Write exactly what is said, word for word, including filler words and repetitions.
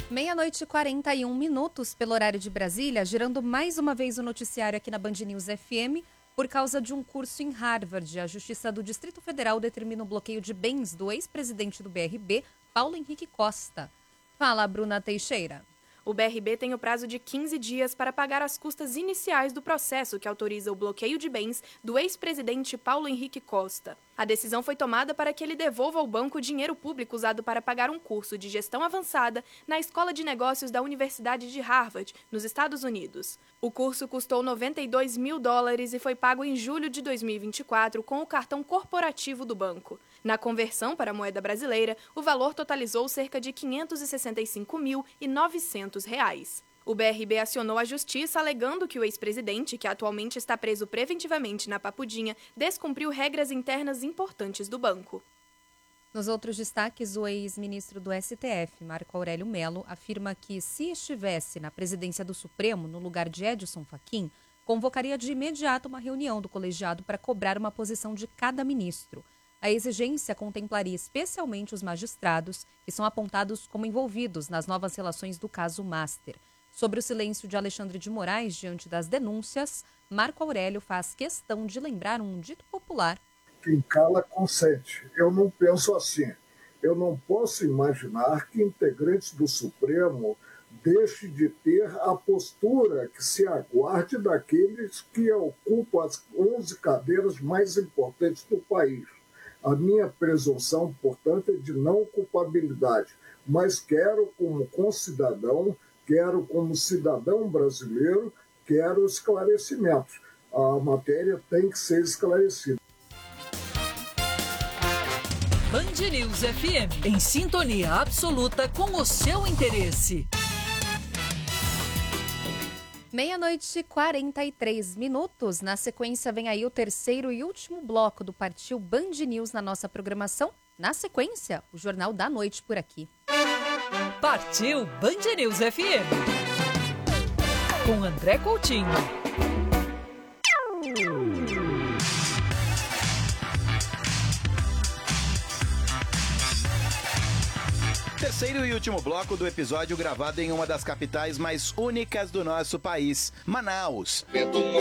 Meia-noite e quarenta e um minutos pelo horário de Brasília, girando mais uma vez o noticiário aqui na Band News F M. Por causa de um curso em Harvard, a Justiça do Distrito Federal determina o bloqueio de bens do ex-presidente do B R B, Paulo Henrique Costa. Fala, Bruna Teixeira. O B R B tem o prazo de quinze dias para pagar as custas iniciais do processo que autoriza o bloqueio de bens do ex-presidente Paulo Henrique Costa. A decisão foi tomada para que ele devolva ao banco o dinheiro público usado para pagar um curso de gestão avançada na Escola de Negócios da Universidade de Harvard, nos Estados Unidos. O curso custou noventa e dois mil dólares e foi pago em julho de dois mil e vinte e quatro com o cartão corporativo do banco. Na conversão para a moeda brasileira, o valor totalizou cerca de quinhentos e sessenta e cinco mil e novecentos reais. O B R B acionou a justiça alegando que o ex-presidente, que atualmente está preso preventivamente na Papudinha, descumpriu regras internas importantes do banco. Nos outros destaques, o ex-ministro do S T F, Marco Aurélio Mello, afirma que, se estivesse na presidência do Supremo, no lugar de Edson Fachin, convocaria de imediato uma reunião do colegiado para cobrar uma posição de cada ministro. A exigência contemplaria especialmente os magistrados, que são apontados como envolvidos nas novas relações do caso Master. Sobre o silêncio de Alexandre de Moraes diante das denúncias, Marco Aurélio faz questão de lembrar um dito popular. Quem cala consente. Eu não penso assim. Eu não posso imaginar que integrantes do Supremo deixem de ter a postura que se aguarde daqueles que ocupam as onze cadeiras mais importantes do país. A minha presunção, portanto, é de não culpabilidade, mas quero, como concidadão, quero, como cidadão brasileiro, quero esclarecimentos. A matéria tem que ser esclarecida. Band News F M, em sintonia absoluta com o seu interesse. Meia-noite e quarenta e três minutos. Na sequência, vem aí o terceiro e último bloco do Partiu Band News na nossa programação. Na sequência, o Jornal da Noite por aqui. Partiu Band News F M. Com André Coutinho. Terceiro e último bloco do episódio gravado em uma das capitais mais únicas do nosso país, Manaus.